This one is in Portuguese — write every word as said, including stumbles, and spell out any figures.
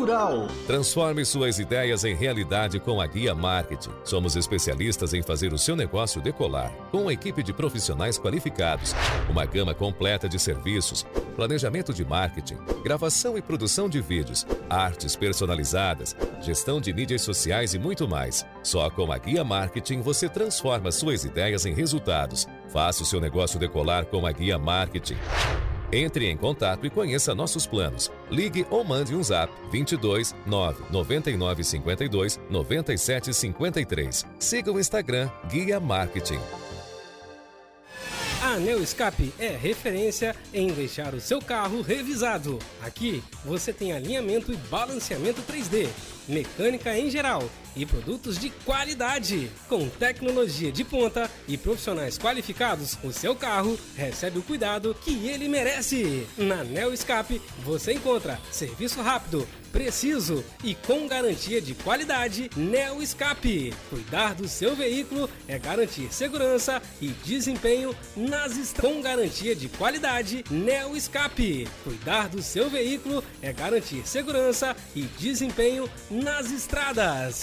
Rural. Transforme suas ideias em realidade com a Guia Marketing. Somos especialistas em fazer o seu negócio decolar, com uma equipe de profissionais qualificados, uma gama completa de serviços, planejamento de marketing, gravação e produção de vídeos, artes personalizadas, gestão de mídias sociais e muito mais. Só com a Guia Marketing você transforma suas ideias em resultados. Faça o seu negócio decolar com a Guia Marketing. Entre em contato e conheça nossos planos. Ligue ou mande um zap vinte e dois, nove, noventa e nove, cinquenta e dois, noventa e sete, cinquenta e três. Siga o Instagram Guia Marketing. A Neo Escape é referência em deixar o seu carro revisado. Aqui você tem alinhamento e balanceamento três D, mecânica em geral e produtos de qualidade. Com tecnologia de ponta e profissionais qualificados, o seu carro recebe o cuidado que ele merece. Na Neo Escape você encontra serviço rápido, preciso e com garantia de qualidade. Neo Escape. Cuidar do seu veículo é garantir segurança e desempenho nas estradas. Com garantia de qualidade. Neo Escape. Cuidar do seu veículo é garantir segurança e desempenho nas estradas.